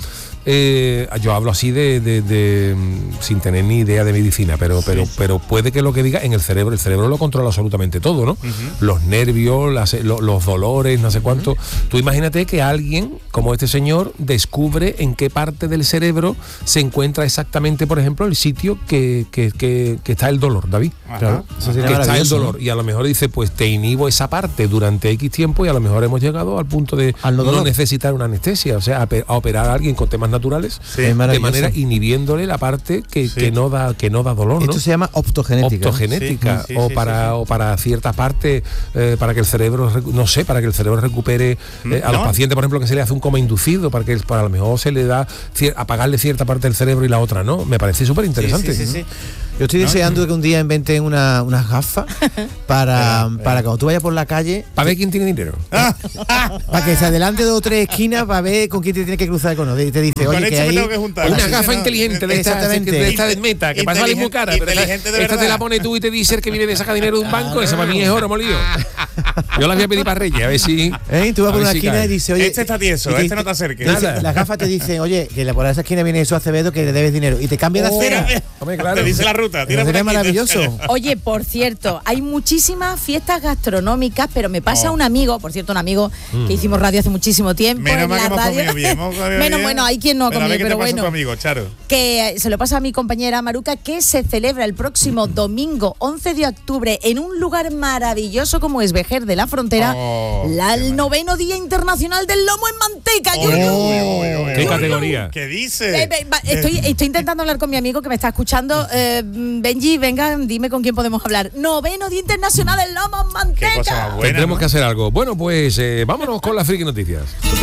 [SPEAKER 1] eh, yo hablo así de, de- de, mm, sin tener ni idea de medicina, pero, pero, pero puede que lo que diga en el cerebro, el cerebro lo controla absolutamente todo, ¿no? Los nervios, las- lo- los dolores, no sé cuánto. Tú imagínate que alguien como este señor descubre en qué parte del cerebro se encuentra exactamente, por ejemplo, el sitio que, que, que, que está el dolor, David.
[SPEAKER 8] Claro, eso sería
[SPEAKER 1] que está el
[SPEAKER 8] maravilloso,
[SPEAKER 1] dolor.
[SPEAKER 8] ¿no?
[SPEAKER 1] Y a lo mejor dice, pues te inhibo esa parte durante X tiempo y a lo mejor hemos llegado al punto de
[SPEAKER 8] Al no
[SPEAKER 1] no
[SPEAKER 8] dolor.
[SPEAKER 1] necesitar una anestesia, o sea, a, pe- a operar a alguien con temas naturales
[SPEAKER 8] Es
[SPEAKER 1] de
[SPEAKER 8] maravilloso.
[SPEAKER 1] manera inhibiéndole la parte que,
[SPEAKER 7] Sí.
[SPEAKER 1] que no da que no da dolor, ¿no?
[SPEAKER 8] Esto se llama optogenética.
[SPEAKER 1] Optogenética,
[SPEAKER 7] Sí, sí,
[SPEAKER 1] o
[SPEAKER 7] sí,
[SPEAKER 1] para
[SPEAKER 7] sí, sí.
[SPEAKER 1] o para cierta parte, eh, para que el cerebro recu- no sé, para que el cerebro recupere, eh, a los
[SPEAKER 7] No.
[SPEAKER 1] pacientes, por ejemplo, que se le hace un coma inducido, para que para a lo mejor se le da cier- apagarle cierta parte del cerebro y la otra no. Me parece súper interesante.
[SPEAKER 7] Sí, sí, sí, sí.
[SPEAKER 8] Yo estoy deseando que un día inventen una, unas gafas para, para cuando tú vayas por la calle,
[SPEAKER 1] Para ver quién tiene dinero.
[SPEAKER 8] para que se adelante dos o tres esquinas para ver con quién te tiene que cruzar con otro. Y te dice,
[SPEAKER 7] Con
[SPEAKER 8] oye,
[SPEAKER 7] esto
[SPEAKER 8] que
[SPEAKER 7] me
[SPEAKER 8] ahí...
[SPEAKER 7] tengo que juntar.
[SPEAKER 1] Una
[SPEAKER 7] Sí,
[SPEAKER 1] gafa
[SPEAKER 7] no,
[SPEAKER 1] inteligente de esta,
[SPEAKER 8] exactamente.
[SPEAKER 1] de esta de meta, que pasa muy cara, pero esta,
[SPEAKER 7] Inteligente de
[SPEAKER 1] esta te
[SPEAKER 7] verdad.
[SPEAKER 1] la pone tú y te dice el que viene de sacar dinero de un banco, esa para mí es oro molido. Yo las voy a pedir para Reyes, a ver si...
[SPEAKER 8] ¿Eh? Tú vas
[SPEAKER 1] a
[SPEAKER 8] por
[SPEAKER 1] ver
[SPEAKER 8] una
[SPEAKER 1] si
[SPEAKER 8] esquina
[SPEAKER 1] cae.
[SPEAKER 8] y dices, oye...
[SPEAKER 7] Este está tieso,
[SPEAKER 8] y te
[SPEAKER 7] este no
[SPEAKER 8] dice-
[SPEAKER 7] te acerques.
[SPEAKER 8] te dice-
[SPEAKER 1] Nada.
[SPEAKER 8] Las gafas te dicen, oye, que por esa esquina viene eso Acevedo, que le debes dinero. Y te cambia la
[SPEAKER 1] Oh,
[SPEAKER 8] acera.
[SPEAKER 1] hombre, claro.
[SPEAKER 7] Te dice la ruta. tira
[SPEAKER 8] Eso
[SPEAKER 7] por
[SPEAKER 8] sería
[SPEAKER 7] aquí,
[SPEAKER 8] maravilloso.
[SPEAKER 6] Oye, por cierto, hay muchísimas fiestas gastronómicas, pero me pasa
[SPEAKER 7] Oh.
[SPEAKER 6] un amigo, por cierto, un amigo que hicimos radio hace muchísimo tiempo
[SPEAKER 7] Menos
[SPEAKER 6] en
[SPEAKER 7] mal
[SPEAKER 6] la
[SPEAKER 7] que hemos
[SPEAKER 6] radio.
[SPEAKER 7] comido bien. hemos comido
[SPEAKER 6] Menos
[SPEAKER 7] bien.
[SPEAKER 6] bueno, hay quien no ha
[SPEAKER 7] Pero a
[SPEAKER 6] comido,
[SPEAKER 7] ver qué
[SPEAKER 6] pero
[SPEAKER 7] te pasa
[SPEAKER 6] bueno.
[SPEAKER 7] tu amigo, Charo.
[SPEAKER 6] Que se lo pasa a mi compañera Maruca, que se celebra el próximo domingo once de octubre en un lugar maravilloso como es Vejer de la Frontera,
[SPEAKER 7] Oh,
[SPEAKER 6] la,
[SPEAKER 7] qué
[SPEAKER 6] el noveno Día Internacional del Lomo en Manteca.
[SPEAKER 7] Uy,
[SPEAKER 6] Yuyu.
[SPEAKER 7] uy, uy, uy,
[SPEAKER 1] ¿Qué
[SPEAKER 7] uy.
[SPEAKER 1] categoría?
[SPEAKER 7] ¿Qué
[SPEAKER 6] Eh,
[SPEAKER 7] dice?
[SPEAKER 6] ve- va, Estoy, estoy intentando hablar con mi amigo que me está escuchando. Eh, Benji, venga, dime con quién podemos hablar. Noveno Día Internacional del Lomo en
[SPEAKER 7] Qué
[SPEAKER 6] Manteca.
[SPEAKER 7] cosa más buena.
[SPEAKER 1] Tendremos
[SPEAKER 7] ¿no?
[SPEAKER 1] que hacer algo. Bueno, pues eh, vámonos con las friki noticias.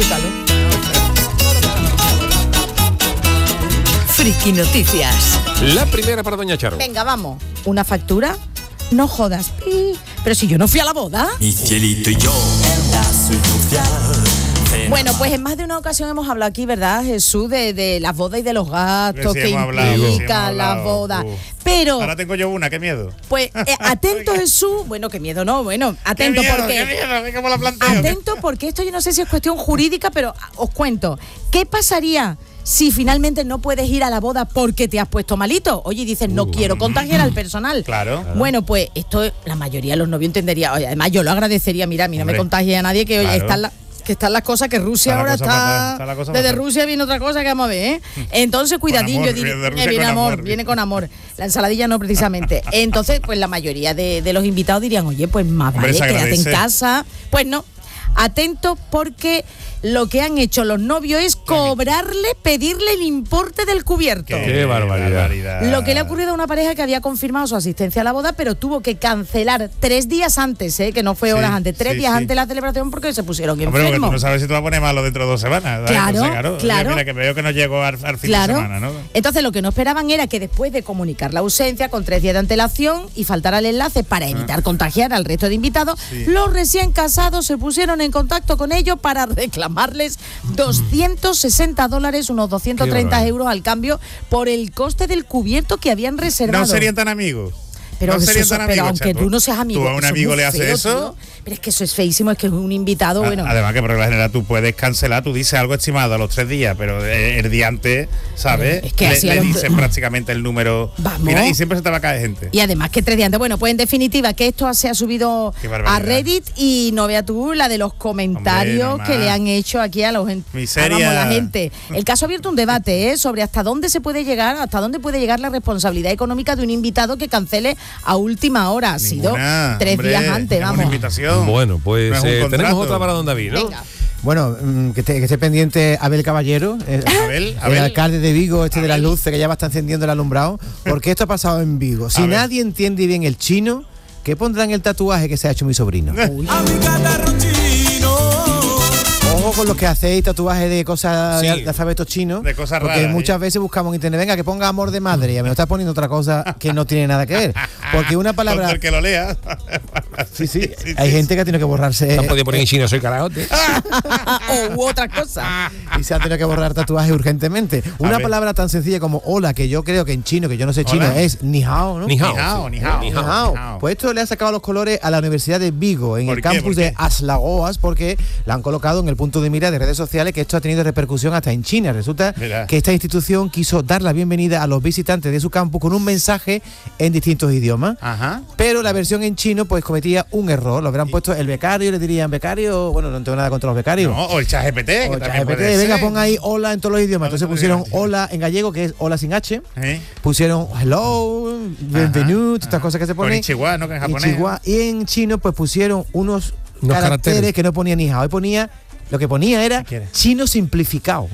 [SPEAKER 4] Friki Noticias.
[SPEAKER 1] La primera para Doña Charo.
[SPEAKER 6] Venga, vamos. ¿Una factura? No jodas. Pi. Pero si yo no fui a la boda.
[SPEAKER 9] Mi cielito y yo la soy nupcial.
[SPEAKER 6] Bueno, pues en más de una ocasión hemos hablado aquí, ¿verdad, Jesús? De, de las bodas y de los gastos
[SPEAKER 7] Sí,
[SPEAKER 6] que
[SPEAKER 7] hemos hablado, sí, hemos
[SPEAKER 6] implican las
[SPEAKER 7] hablado.
[SPEAKER 6] bodas.
[SPEAKER 7] Uf.
[SPEAKER 6] Pero,
[SPEAKER 7] Ahora tengo yo una, qué miedo.
[SPEAKER 6] pues, eh, atento, Jesús. Bueno, qué miedo, no, bueno, atento
[SPEAKER 7] qué miedo,
[SPEAKER 6] porque.
[SPEAKER 7] qué miedo, ve cómo la planteo.
[SPEAKER 6] Atento porque esto yo no sé si es cuestión jurídica, pero os cuento. ¿Qué pasaría si finalmente no puedes ir a la boda porque te has puesto malito? Oye, dices, no quiero contagiar al personal.
[SPEAKER 7] Claro.
[SPEAKER 6] Bueno, pues esto la mayoría de los novios entendería. Oye, además yo lo agradecería. Mira, a mí no me
[SPEAKER 7] Hombre,
[SPEAKER 6] contagie a nadie, que oye,
[SPEAKER 7] claro.
[SPEAKER 6] están la- que están las cosas, que Rusia
[SPEAKER 7] Está la
[SPEAKER 6] ahora
[SPEAKER 7] cosa
[SPEAKER 6] está,
[SPEAKER 7] fatal, está la cosa
[SPEAKER 6] desde
[SPEAKER 7] fatal.
[SPEAKER 6] Rusia viene otra cosa que vamos a ver, ¿eh? Entonces, cuidadín,
[SPEAKER 7] amor,
[SPEAKER 6] yo diría,
[SPEAKER 7] de Rusia
[SPEAKER 6] eh, viene
[SPEAKER 7] con
[SPEAKER 6] amor,
[SPEAKER 7] amor.
[SPEAKER 6] viene con amor. La ensaladilla no precisamente. Entonces, pues la mayoría de, de los invitados dirían, oye, pues más
[SPEAKER 7] Hombre,
[SPEAKER 6] vale,
[SPEAKER 7] se
[SPEAKER 6] quédate en
[SPEAKER 7] agradece.
[SPEAKER 6] casa. Pues no. Atento porque lo que han hecho los novios es cobrarle, pedirle el importe del cubierto.
[SPEAKER 1] Qué barbaridad.
[SPEAKER 6] Lo que le ha ocurrido a una pareja que había confirmado su asistencia a la boda, pero tuvo que cancelar tres días antes, ¿eh? Que no fue
[SPEAKER 7] Sí,
[SPEAKER 6] horas antes, tres
[SPEAKER 7] sí,
[SPEAKER 6] días
[SPEAKER 7] sí.
[SPEAKER 6] antes de la celebración porque se pusieron
[SPEAKER 7] Hombre, porque tú
[SPEAKER 6] enfermos.
[SPEAKER 7] no sabes si te va a poner malo dentro de dos semanas. ¿sabes?
[SPEAKER 6] Claro,
[SPEAKER 7] Entonces, claro. Oye,
[SPEAKER 6] claro.
[SPEAKER 7] Mira, que veo que no llego al, al fin
[SPEAKER 6] Claro.
[SPEAKER 7] de semana, ¿no?
[SPEAKER 6] Entonces lo que no esperaban era que después de comunicar la ausencia con tres días de antelación y faltar al enlace para evitar contagiar al resto de invitados,
[SPEAKER 7] Ah. Sí.
[SPEAKER 6] los recién casados se pusieron en contacto con ellos para reclamarles doscientos sesenta dólares, unos doscientos treinta
[SPEAKER 1] barbaridad.
[SPEAKER 6] euros al cambio por el coste del cubierto que habían reservado.
[SPEAKER 7] No serían tan amigos.
[SPEAKER 6] Pero,
[SPEAKER 7] no
[SPEAKER 6] eso-
[SPEAKER 7] serían
[SPEAKER 6] eso-
[SPEAKER 7] tan
[SPEAKER 6] pero
[SPEAKER 7] amigos.
[SPEAKER 6] aunque
[SPEAKER 7] chato.
[SPEAKER 6] tú no seas amigo.
[SPEAKER 7] Tú a un
[SPEAKER 6] eso es
[SPEAKER 7] amigo
[SPEAKER 6] muy
[SPEAKER 7] le haces
[SPEAKER 6] feo,
[SPEAKER 7] eso.
[SPEAKER 6] tío. Pero es que eso es feísimo, es que es un invitado,
[SPEAKER 7] A-
[SPEAKER 6] bueno.
[SPEAKER 7] Además que por regla general tú puedes cancelar, tú dices algo estimado a los tres días, pero eh, el día antes, ¿sabes?
[SPEAKER 6] Es que
[SPEAKER 7] le
[SPEAKER 6] así a
[SPEAKER 7] le
[SPEAKER 6] los-
[SPEAKER 7] dices prácticamente el número
[SPEAKER 6] Vamos.
[SPEAKER 7] final y siempre se te va a caer gente.
[SPEAKER 6] Y además que tres días antes. Bueno, pues en definitiva, que esto se ha subido
[SPEAKER 7] Qué barbaridad.
[SPEAKER 6] a Reddit y no veas tú la de los comentarios
[SPEAKER 7] Hombre,
[SPEAKER 6] que
[SPEAKER 7] normal.
[SPEAKER 6] le han hecho aquí a, los, gen-
[SPEAKER 7] Miseria.
[SPEAKER 6] a, vamos, la gente. El caso ha abierto un debate ¿eh? sobre hasta dónde se puede llegar, hasta dónde puede llegar la responsabilidad económica de un invitado que cancele a última hora. Ha sido
[SPEAKER 7] Ninguna,
[SPEAKER 6] tres
[SPEAKER 7] hombre,
[SPEAKER 6] días antes,
[SPEAKER 7] es una
[SPEAKER 6] vamos.
[SPEAKER 7] invitación.
[SPEAKER 1] Bueno, pues
[SPEAKER 7] No es un
[SPEAKER 1] eh, tenemos
[SPEAKER 7] contrato.
[SPEAKER 1] otra para Don David, ¿no?
[SPEAKER 6] Venga.
[SPEAKER 8] Bueno, mm, que, esté, que esté pendiente Abel Caballero, eh,
[SPEAKER 7] Abel,
[SPEAKER 8] el
[SPEAKER 7] Abel.
[SPEAKER 8] alcalde de Vigo, este de las
[SPEAKER 7] Abel.
[SPEAKER 8] luces, que ya va a estar encendiendo el alumbrado, porque esto ha pasado en Vigo. Si
[SPEAKER 7] A ver.
[SPEAKER 8] nadie entiende bien el chino, ¿qué pondrán el tatuaje que se ha hecho mi sobrino? Ojo con los que hacéis tatuajes de cosas
[SPEAKER 1] Sí.
[SPEAKER 8] de, de alfabetos chinos,
[SPEAKER 7] De cosas
[SPEAKER 8] porque
[SPEAKER 7] raras,
[SPEAKER 8] muchas
[SPEAKER 7] ¿eh?
[SPEAKER 8] veces buscamos en internet, venga, que ponga amor de madre, y a mí me está poniendo otra cosa que no tiene nada que ver. Porque una
[SPEAKER 7] Contra
[SPEAKER 8] palabra...
[SPEAKER 7] el que lo lea.
[SPEAKER 8] Sí, sí,
[SPEAKER 7] sí,
[SPEAKER 8] hay
[SPEAKER 7] sí.
[SPEAKER 8] gente que ha tenido que borrarse
[SPEAKER 1] No podía poner en chino, soy carajote.
[SPEAKER 6] o u otra cosa.
[SPEAKER 8] y se ha tenido que borrar tatuajes urgentemente. Una
[SPEAKER 7] ver.
[SPEAKER 8] palabra tan sencilla como hola, que yo creo que en chino, que yo no sé chino,
[SPEAKER 7] Hola.
[SPEAKER 8] es ni hao, ¿no?
[SPEAKER 1] Ni hao.
[SPEAKER 7] Ni hao,
[SPEAKER 1] sí.
[SPEAKER 7] ni hao.
[SPEAKER 1] Ni
[SPEAKER 8] Ni
[SPEAKER 1] hao.
[SPEAKER 8] hao.
[SPEAKER 7] Ni hao.
[SPEAKER 8] Pues esto le ha sacado los colores a la Universidad de Vigo, en
[SPEAKER 7] ¿Por
[SPEAKER 8] el
[SPEAKER 7] qué?
[SPEAKER 8] campus
[SPEAKER 7] ¿Por qué?
[SPEAKER 8] de Aslagoas, porque la han colocado en el punto de mirar de redes sociales que esto ha tenido repercusión hasta en China. Resulta
[SPEAKER 7] Mira.
[SPEAKER 8] que esta institución quiso dar la bienvenida a los visitantes de su campus con un mensaje en distintos idiomas.
[SPEAKER 7] Ajá.
[SPEAKER 8] Pero la versión en chino pues cometía un error. Lo habrán puesto el becario, le dirían becario, bueno, no tengo nada contra los becarios.
[SPEAKER 7] No, o el chat G P T,
[SPEAKER 8] O
[SPEAKER 7] que también
[SPEAKER 8] ChatGPT,
[SPEAKER 7] puede
[SPEAKER 8] venga,
[SPEAKER 7] ser.
[SPEAKER 8] pon ahí hola en todos los idiomas. Entonces
[SPEAKER 7] Hola,
[SPEAKER 8] pusieron
[SPEAKER 7] hola.
[SPEAKER 8] hola en gallego, que es hola sin H.
[SPEAKER 7] ¿Eh?
[SPEAKER 8] Pusieron hello, bienvenido, estas cosas que se ponen.
[SPEAKER 7] Konnichiwa, ¿no? Que en japonés.
[SPEAKER 8] Konnichiwa. Y en chino pues pusieron unos,
[SPEAKER 1] Unos
[SPEAKER 8] caracteres,
[SPEAKER 1] caracteres.
[SPEAKER 8] que no ponía ni hao. Hoy ponía, lo que ponía era
[SPEAKER 7] ¿Qué quieres?
[SPEAKER 8] chino simplificado.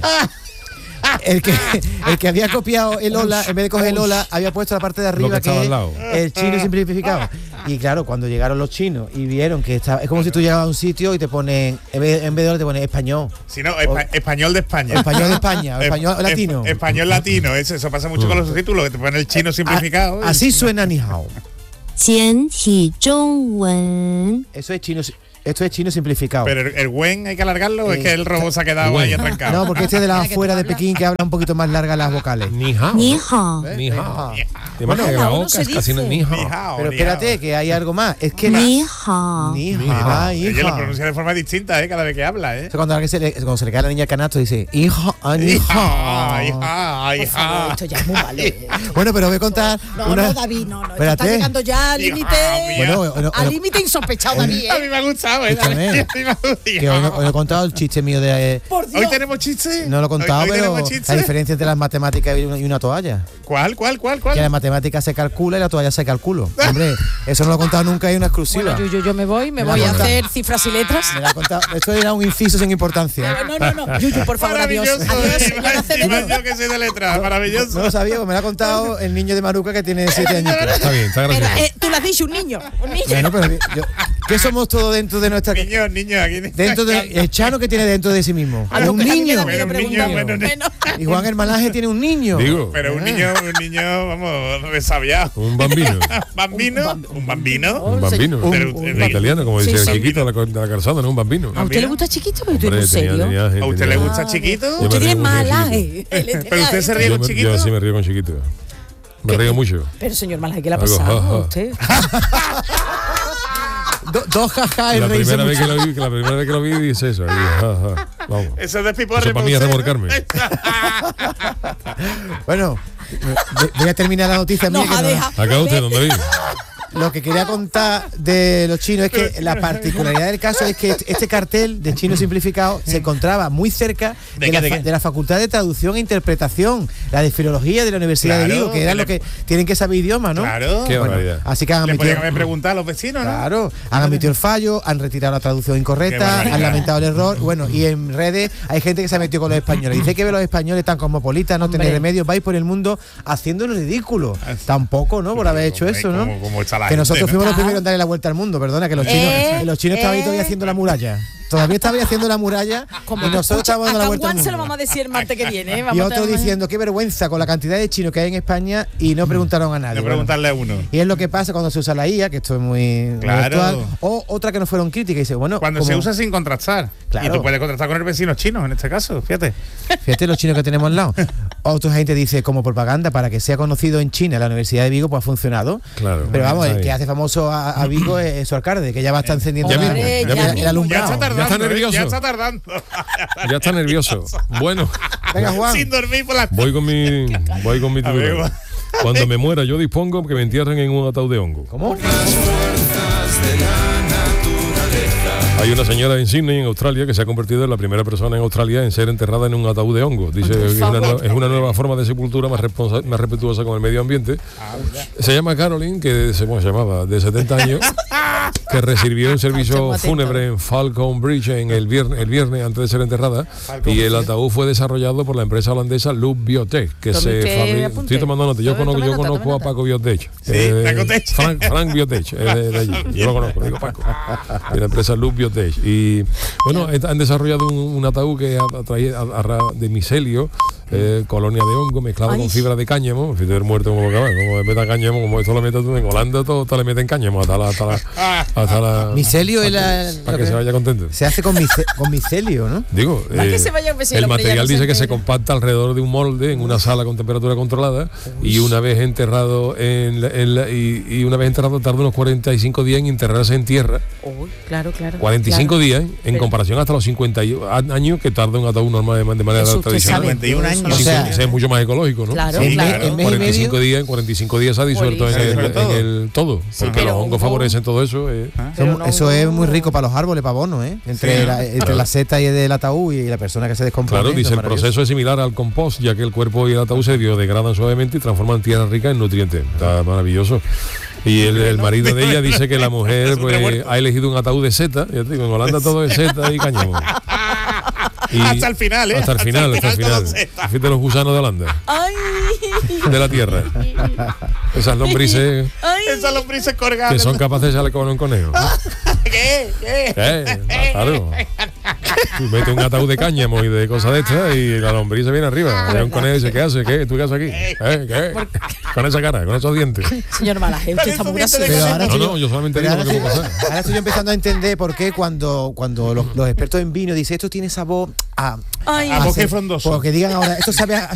[SPEAKER 8] El que, el que había copiado el hola, en vez de coger el hola, había puesto la parte de arriba
[SPEAKER 1] que estaba
[SPEAKER 8] que
[SPEAKER 1] al lado.
[SPEAKER 8] es el chino simplificado. Y claro, cuando llegaron los chinos y vieron que estaba, es como si tú llegas a un sitio y te ponen, en vez, en vez de hola te ponen español.
[SPEAKER 7] Si no, espa- español de España.
[SPEAKER 8] Español de España,
[SPEAKER 7] Esp-
[SPEAKER 8] español
[SPEAKER 7] esp-
[SPEAKER 8] latino.
[SPEAKER 7] Español latino, eso, eso pasa mucho con los subtítulos, que te ponen el chino simplificado.
[SPEAKER 8] A- así suena ni hao.
[SPEAKER 10] 简体中文。
[SPEAKER 8] Eso es chino, esto es chino simplificado.
[SPEAKER 7] Pero el, el wen hay que alargarlo o es
[SPEAKER 8] Eh,
[SPEAKER 7] que el robot se ha quedado
[SPEAKER 1] Wen.
[SPEAKER 7] ahí atrancado.
[SPEAKER 8] No, porque este es de las afuera de Pekín que habla un poquito más largas las vocales.
[SPEAKER 1] Ni hao.
[SPEAKER 10] 你好，
[SPEAKER 1] Ni hao. Te
[SPEAKER 8] Bueno,
[SPEAKER 1] imaginas que
[SPEAKER 6] cada
[SPEAKER 1] la
[SPEAKER 6] uno
[SPEAKER 1] boca
[SPEAKER 6] se
[SPEAKER 1] es casi
[SPEAKER 6] dice.
[SPEAKER 1] ni hao.
[SPEAKER 7] Ni hao,
[SPEAKER 8] Pero
[SPEAKER 7] ni
[SPEAKER 8] espérate,
[SPEAKER 7] hao.
[SPEAKER 8] que hay algo más. Es que la,
[SPEAKER 10] 你好，
[SPEAKER 8] ni
[SPEAKER 1] Ni
[SPEAKER 8] hao,
[SPEAKER 1] hao.
[SPEAKER 8] hija.
[SPEAKER 7] Ella lo pronuncia de forma distinta, ¿eh? Cada vez que habla, ¿eh?
[SPEAKER 8] Esto Cuando, a la que se le, cuando se le cae a la niña al canasto dice hija, ah, ni
[SPEAKER 7] Hija,
[SPEAKER 8] hija.
[SPEAKER 7] hija,
[SPEAKER 6] Por favor,
[SPEAKER 7] hija.
[SPEAKER 6] esto ya es muy malo. eh.
[SPEAKER 8] Bueno, pero voy a contar
[SPEAKER 6] No,
[SPEAKER 8] una.
[SPEAKER 6] no, David, no, no. esto
[SPEAKER 8] Espérate.
[SPEAKER 6] Está llegando ya al
[SPEAKER 7] Hija
[SPEAKER 6] límite.
[SPEAKER 7] mía.
[SPEAKER 8] Bueno, bueno,
[SPEAKER 6] Al
[SPEAKER 8] bueno,
[SPEAKER 6] límite insospechado, David.
[SPEAKER 7] A mí
[SPEAKER 6] ¿eh?
[SPEAKER 7] me ha gustado, ¿eh?
[SPEAKER 8] Escúchame.
[SPEAKER 7] A mí me ha gustado.
[SPEAKER 8] que hoy, no- hoy no he contado el chiste mío de.
[SPEAKER 6] Por Dios.
[SPEAKER 7] Hoy tenemos chiste.
[SPEAKER 8] No lo he contado,
[SPEAKER 7] Hoy- hoy
[SPEAKER 8] pero
[SPEAKER 7] tenemos chiste.
[SPEAKER 8] la diferencia entre las matemáticas y una, y una toalla.
[SPEAKER 7] ¿Cuál, cuál, cuál,
[SPEAKER 8] Que la
[SPEAKER 7] cuál?
[SPEAKER 8] matemática se calcula y la toalla se calcula. Hombre, eso no lo he contado nunca, hay una exclusiva.
[SPEAKER 6] Bueno, yo, yo, yo me voy, me
[SPEAKER 8] Me
[SPEAKER 6] voy
[SPEAKER 8] la
[SPEAKER 6] a
[SPEAKER 8] conta.
[SPEAKER 6] hacer cifras y letras.
[SPEAKER 8] Me la ha contado- Esto era un inciso sin importancia.
[SPEAKER 6] No, no, no. Yuyu, por favor, adiós.
[SPEAKER 7] Maravilloso.
[SPEAKER 6] Adiós,
[SPEAKER 7] ¿eh?
[SPEAKER 6] señora
[SPEAKER 7] Iba-
[SPEAKER 6] Acevedo.
[SPEAKER 7] iba yo que soy de letra. Maravilloso.
[SPEAKER 8] No lo sabía, pues me lo ha contado el niño de Maruca que tiene siete años.
[SPEAKER 1] Está bien, está
[SPEAKER 6] Pero,
[SPEAKER 1] gracioso.
[SPEAKER 6] eh, tú lo has dicho, un niño. Un niño.
[SPEAKER 8] Bueno, pero yo- ¿qué somos todos dentro de nuestra
[SPEAKER 7] Niños, niños, aquí.
[SPEAKER 8] dentro de el Chano que tiene dentro de sí mismo?
[SPEAKER 6] A
[SPEAKER 8] Es
[SPEAKER 6] lo
[SPEAKER 8] un
[SPEAKER 6] que a mí me
[SPEAKER 8] niño.
[SPEAKER 6] da miedo
[SPEAKER 7] Pero un niño,
[SPEAKER 6] preguntar.
[SPEAKER 7] bueno,
[SPEAKER 6] Bueno.
[SPEAKER 8] Y Juan Hermalaje tiene un niño.
[SPEAKER 1] Digo,
[SPEAKER 7] Pero un niño, un niño, vamos, resabiado.
[SPEAKER 1] un bambino.
[SPEAKER 7] ¿Bambino? ¿Un bambino?
[SPEAKER 1] Un bambino.
[SPEAKER 7] Un-
[SPEAKER 1] En
[SPEAKER 7] un-
[SPEAKER 1] italiano, como
[SPEAKER 6] Sí,
[SPEAKER 1] dice el
[SPEAKER 6] sí.
[SPEAKER 1] chiquito de la, de la calzada, no un bambino.
[SPEAKER 6] ¿A usted le gusta chiquito? Pero tú
[SPEAKER 1] Hombre,
[SPEAKER 6] eres muy
[SPEAKER 1] tenía-
[SPEAKER 6] serio.
[SPEAKER 1] tenía gente-
[SPEAKER 7] ¿A usted le
[SPEAKER 1] tenía-
[SPEAKER 7] gusta chiquito?
[SPEAKER 1] Yo me
[SPEAKER 6] Usted
[SPEAKER 1] río
[SPEAKER 6] tiene
[SPEAKER 1] mucho de
[SPEAKER 6] malaje.
[SPEAKER 7] Pero usted se ríe
[SPEAKER 1] Yo,
[SPEAKER 7] con
[SPEAKER 1] me-
[SPEAKER 7] chiquito.
[SPEAKER 1] yo sí me río con chiquito. Me río mucho.
[SPEAKER 6] Pero señor Malaje, ¿qué le ha
[SPEAKER 1] Algo,
[SPEAKER 6] pasado
[SPEAKER 1] ja, ja.
[SPEAKER 6] a usted?
[SPEAKER 8] Do- dos jajas y
[SPEAKER 1] La
[SPEAKER 8] reírse
[SPEAKER 1] primera, vez que
[SPEAKER 8] mucho.
[SPEAKER 1] lo vi, que la primera vez que lo vi, dice eso. Y, ja, ja, vamos.
[SPEAKER 7] Eso es de piporre.
[SPEAKER 1] Eso para mí es
[SPEAKER 7] usted.
[SPEAKER 1] remorcarme.
[SPEAKER 8] Bueno, ve- voy a terminar la noticia mía.
[SPEAKER 6] Nos
[SPEAKER 8] que
[SPEAKER 6] ha
[SPEAKER 8] no-
[SPEAKER 6] dejado.
[SPEAKER 1] Acá usted, ¿dónde vive?
[SPEAKER 8] Lo que quería contar de los chinos es que la particularidad del caso es que este este cartel de chino simplificado se encontraba muy cerca
[SPEAKER 7] ¿De
[SPEAKER 8] de,
[SPEAKER 7] qué,
[SPEAKER 8] la,
[SPEAKER 7] de
[SPEAKER 8] fa-
[SPEAKER 7] qué?
[SPEAKER 8] de la Facultad de Traducción e Interpretación, la de Filología de la Universidad
[SPEAKER 7] Claro,
[SPEAKER 8] de Vigo, que era
[SPEAKER 7] que
[SPEAKER 8] lo
[SPEAKER 7] le-
[SPEAKER 8] que tienen que saber idioma, ¿no?
[SPEAKER 7] Claro.
[SPEAKER 1] Qué
[SPEAKER 8] Bueno,
[SPEAKER 1] barbaridad.
[SPEAKER 8] así que han
[SPEAKER 7] Le
[SPEAKER 8] admitido,
[SPEAKER 7] podían haber preguntado a los vecinos, ¿no?
[SPEAKER 8] claro, han admitido el fallo, han retirado la traducción
[SPEAKER 7] Qué
[SPEAKER 8] incorrecta,
[SPEAKER 7] barbaridad.
[SPEAKER 8] han lamentado el error. Bueno, y en redes hay gente que se ha metido con los españoles. Dice que ve los españoles tan cosmopolitas, no tenéis
[SPEAKER 6] Hombre.
[SPEAKER 8] remedio, vais por el mundo haciendo el ridículo. Tampoco, ¿no? Por haber hecho
[SPEAKER 7] Cómo-
[SPEAKER 8] eso, ¿no?
[SPEAKER 7] cómo- cómo está la
[SPEAKER 8] Que
[SPEAKER 7] gente,
[SPEAKER 8] nosotros
[SPEAKER 7] ¿no?
[SPEAKER 8] fuimos los
[SPEAKER 6] Ah.
[SPEAKER 8] primeros en darle la vuelta al mundo, perdona, que los chinos,
[SPEAKER 6] Eh,
[SPEAKER 8] los chinos estaban ahí
[SPEAKER 6] eh.
[SPEAKER 8] todavía haciendo la muralla. Todavía estaban haciendo la muralla
[SPEAKER 6] Como
[SPEAKER 8] y nosotros estábamos dando la
[SPEAKER 6] a
[SPEAKER 8] vuelta al
[SPEAKER 6] Juan se lo
[SPEAKER 8] mundo.
[SPEAKER 6] vamos a decir el martes que viene. ¿eh?
[SPEAKER 8] Y
[SPEAKER 6] Vamos a
[SPEAKER 8] otros
[SPEAKER 6] tener-
[SPEAKER 8] diciendo, qué vergüenza con la cantidad de chinos que hay en España y no preguntaron a nadie.
[SPEAKER 7] De
[SPEAKER 8] Bueno,
[SPEAKER 7] preguntarle a uno.
[SPEAKER 8] y es lo que pasa cuando se usa la I A, que esto es muy, muy
[SPEAKER 7] Claro.
[SPEAKER 8] actual. O otra que no fueron críticas y dice, bueno,
[SPEAKER 7] Cuando
[SPEAKER 8] como-
[SPEAKER 7] se usa sin contrastar.
[SPEAKER 8] Claro.
[SPEAKER 7] Y tú puedes contrastar con el vecino chino, en este caso, fíjate.
[SPEAKER 8] fíjate los chinos que tenemos al lado. Otra gente dice, como propaganda para que sea conocido en China, la Universidad de Vigo, pues ha funcionado.
[SPEAKER 1] Claro.
[SPEAKER 8] Pero vamos, el
[SPEAKER 1] Ahí.
[SPEAKER 8] que hace famoso a, a Vigo es, es su alcalde, que ya va a estar encendiendo
[SPEAKER 1] Ya
[SPEAKER 8] la-
[SPEAKER 1] mismo, ya
[SPEAKER 8] el-
[SPEAKER 1] mismo.
[SPEAKER 8] el
[SPEAKER 7] Ya
[SPEAKER 8] alumbrado.
[SPEAKER 7] está tardando.
[SPEAKER 1] está
[SPEAKER 7] ¿eh?
[SPEAKER 1] nervioso.
[SPEAKER 7] Ya está tardando.
[SPEAKER 1] Ya está nervioso. Bueno,
[SPEAKER 8] Venga, Juan.
[SPEAKER 7] Sin dormir por la.
[SPEAKER 1] voy con mi, voy con mi
[SPEAKER 7] A ver,
[SPEAKER 1] titular. Cuando me muera, yo dispongo que me entierren en un ataúd de hongo.
[SPEAKER 8] ¿Cómo?
[SPEAKER 1] Hay una señora en Sydney, en Australia, que se ha convertido en la primera persona en Australia en ser enterrada en un ataúd de hongo. Dice que es una, nue- es una nueva forma de sepultura más, responsa- más respetuosa con el medio ambiente. Se llama Caroline, que se, bueno, se llamaba, de setenta años, que recibió un servicio
[SPEAKER 6] Estamos atentos.
[SPEAKER 1] fúnebre en Falcon Bridge en el viernes, el viernes antes de ser enterrada. Y el ataúd fue desarrollado por la empresa holandesa Loop Biotech, que
[SPEAKER 6] Tome
[SPEAKER 1] se
[SPEAKER 6] usted
[SPEAKER 1] fabrica.
[SPEAKER 6] apunte.
[SPEAKER 1] Estoy tomando nota. Yo
[SPEAKER 6] Tome-
[SPEAKER 1] conozco,
[SPEAKER 6] tome
[SPEAKER 1] yo
[SPEAKER 6] nota,
[SPEAKER 1] conozco
[SPEAKER 6] tome
[SPEAKER 1] a
[SPEAKER 6] nota.
[SPEAKER 1] Paco Biotech.
[SPEAKER 7] Sí, Paco Tech.
[SPEAKER 1] Frank, Frank Biotech, es de, de allí. Yo lo conozco, digo Paco. De la empresa Loop Biotech. Y bueno, han desarrollado un, un ataúd que a, a, traído a- a ra- de micelio, eh, colonia de hongo mezclado
[SPEAKER 6] Ay.
[SPEAKER 1] con fibra de cáñamo. Fíjate el muerto como acaba, como meta cáñamo, como esto lo metes tú en Holanda, todo, todo le meten cáñamo hasta la, hasta la, hasta Hasta la,
[SPEAKER 8] Micelio es la...
[SPEAKER 1] para que se vaya contento.
[SPEAKER 8] Se hace con, mice, con micelio, ¿no?
[SPEAKER 1] Digo,
[SPEAKER 6] Para que
[SPEAKER 1] eh,
[SPEAKER 6] se vaya, pues, si
[SPEAKER 1] el
[SPEAKER 6] el hombre ya
[SPEAKER 1] material
[SPEAKER 6] no se
[SPEAKER 1] dice que se
[SPEAKER 6] entera.
[SPEAKER 1] compacta alrededor de un molde en una sala con temperatura controlada y una vez enterrado en la- en la- y, y una vez enterrado tarda unos cuarenta y cinco días en enterrarse en tierra.
[SPEAKER 6] Uy, claro, claro.
[SPEAKER 1] cuarenta y cinco
[SPEAKER 6] claro.
[SPEAKER 1] días en
[SPEAKER 6] Pero-
[SPEAKER 1] comparación hasta los cincuenta y- años que tarda un ataúd normal de, de manera
[SPEAKER 6] Eso usted
[SPEAKER 1] tradicional.
[SPEAKER 6] sabe.
[SPEAKER 7] cincuenta y un años.
[SPEAKER 8] O sea,
[SPEAKER 1] Ese es mucho más ecológico, ¿no?
[SPEAKER 6] Claro,
[SPEAKER 8] en,
[SPEAKER 6] claro.
[SPEAKER 8] mes- en mes y
[SPEAKER 1] cuarenta y cinco
[SPEAKER 8] medio
[SPEAKER 1] días, en cuarenta y cinco días se ha disuelto en
[SPEAKER 6] Jolín.
[SPEAKER 1] el,
[SPEAKER 7] Se disuelve
[SPEAKER 1] en el todo, porque
[SPEAKER 6] Pero
[SPEAKER 1] los hongos
[SPEAKER 6] no-
[SPEAKER 1] favorecen todo eso. eh.
[SPEAKER 6] Pero
[SPEAKER 8] son-
[SPEAKER 6] no-
[SPEAKER 8] eso es muy rico para los árboles, para bonos, ¿eh? Entre,
[SPEAKER 7] Sí.
[SPEAKER 8] la, entre
[SPEAKER 1] Claro.
[SPEAKER 8] la seta y el ataúd y la persona que se descompone.
[SPEAKER 1] Claro, dice
[SPEAKER 8] eso es
[SPEAKER 1] el
[SPEAKER 8] maravilloso.
[SPEAKER 1] proceso es similar al compost, ya que el cuerpo y el ataúd se biodegradan suavemente y transforman tierra rica en nutrientes. Está maravilloso. Y el, el marido de ella dice que la mujer
[SPEAKER 7] Es un
[SPEAKER 1] pues,
[SPEAKER 7] revuelto.
[SPEAKER 1] ha elegido un ataúd de seta. Ya te digo, en Holanda todo es seta y cáñamo. Y
[SPEAKER 7] Hasta el final, ¿eh?
[SPEAKER 1] Hasta el final, hasta el
[SPEAKER 7] todo
[SPEAKER 1] final.
[SPEAKER 7] seta.
[SPEAKER 1] Fíjate los gusanos de Holanda,
[SPEAKER 6] Ay,
[SPEAKER 1] de la tierra. Esas lombrices
[SPEAKER 6] ay.
[SPEAKER 7] Esas lombrices colgadas.
[SPEAKER 1] que son capaces de salir con un conejo.
[SPEAKER 7] ¿Qué? ¿Qué?
[SPEAKER 1] Eh, claro. Tú metes un ataúd de cáñamo y de cosas de estas y la lombriz se viene arriba. Hay un conejo y dice, ¿qué hace? ¿Qué? ¿Tú qué haces aquí? ¿Eh? ¿Qué? Con esa cara, con esos dientes.
[SPEAKER 6] Señor Malaje, usted está muy gracioso.
[SPEAKER 8] Pero ahora
[SPEAKER 1] No,
[SPEAKER 8] estoy
[SPEAKER 1] no, yo solamente
[SPEAKER 8] pero
[SPEAKER 1] digo
[SPEAKER 8] ahora,
[SPEAKER 1] lo que puede
[SPEAKER 8] estoy,
[SPEAKER 1] pasar.
[SPEAKER 8] ahora estoy yo empezando a entender por qué cuando, cuando los, los expertos en vino dicen esto tiene sabor a...
[SPEAKER 6] Ay,
[SPEAKER 7] A bosque frondoso.
[SPEAKER 8] Porque digan ahora, esto sabe a